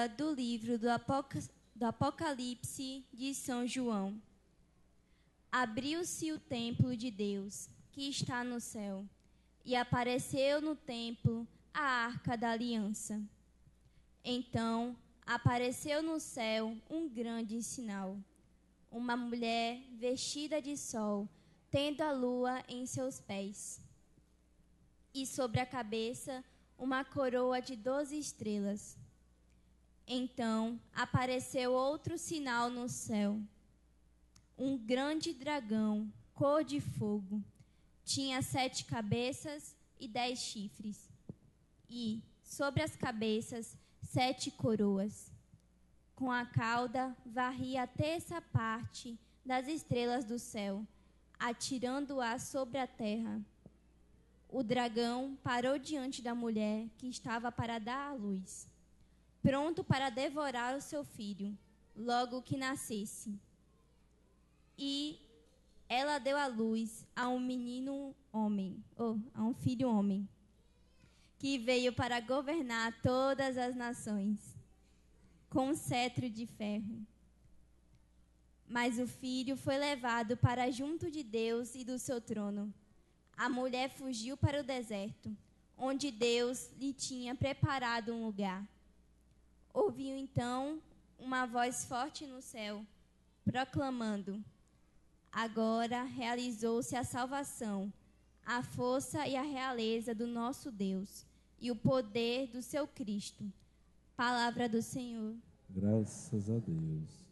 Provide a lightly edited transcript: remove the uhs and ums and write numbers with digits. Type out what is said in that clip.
Do livro do Apocalipse de São João. Abriu-se o templo de Deus, que está no céu, e apareceu no templo a arca da aliança. Então apareceu no céu um grande sinal: uma mulher vestida de sol, tendo a lua em seus pés, e sobre a cabeça uma coroa de 12 estrelas. Então apareceu outro sinal no céu: um grande dragão, cor de fogo. Tinha 7 cabeças e 10 chifres, e sobre as cabeças 7 coroas. Com a cauda varria a terça parte das estrelas do céu, atirando-as sobre a terra. O dragão parou diante da mulher que estava para dar à luz, pronto para devorar o seu filho, logo que nascesse. E ela deu à luz a um menino homem, a um filho homem, que veio para governar todas as nações, com um cetro de ferro. Mas o filho foi levado para junto de Deus e do seu trono. A mulher fugiu para o deserto, onde Deus lhe tinha preparado um lugar. Ouviu então uma voz forte no céu, proclamando: agora realizou-se a salvação, a força e a realeza do nosso Deus e o poder do seu Cristo. Palavra do Senhor. Graças a Deus.